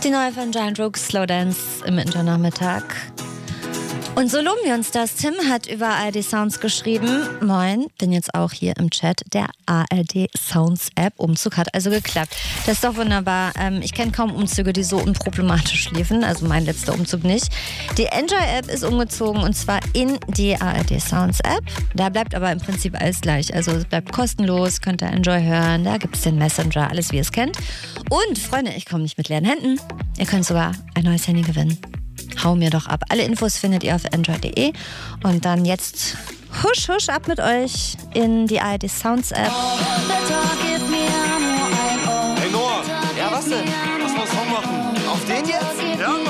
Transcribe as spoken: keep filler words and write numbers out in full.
Die neue von Giant Rooks, Slow Dance im Mittwochnachmittag. Und so loben wir uns das. Tim hat über A R D Sounds geschrieben. Moin, bin jetzt auch hier im Chat. Der A R D Sounds App Umzug hat also geklappt. Das ist doch wunderbar. Ähm, ich kenne kaum Umzüge, die so unproblematisch liefen. Also mein letzter Umzug nicht. Die Enjoy App ist umgezogen und zwar in die A R D Sounds App. Da bleibt aber im Prinzip alles gleich. Also es bleibt kostenlos, könnt ihr Enjoy hören. Da gibt es den Messenger, alles wie ihr es kennt. Und Freunde, ich komme nicht mit leeren Händen. Ihr könnt sogar ein neues Handy gewinnen. Hau mir doch ab. Alle Infos findet ihr auf enjoy punkt de. Und dann jetzt husch, husch ab mit euch in die A R D Sounds App. Hey Noah, ja was denn? Lass mal einen Song machen. Auf den jetzt? Ja.